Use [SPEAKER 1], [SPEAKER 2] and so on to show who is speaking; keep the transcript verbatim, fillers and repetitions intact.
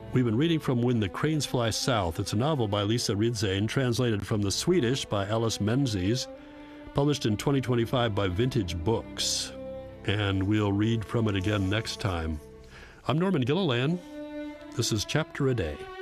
[SPEAKER 1] We've been reading from When the Cranes Fly South. It's a novel by Lisa Ridzane, translated from the Swedish by Alice Menzies, published in twenty twenty-five by Vintage Books. And we'll read from it again next time. I'm Norman Gilliland. This is Chapter a Day.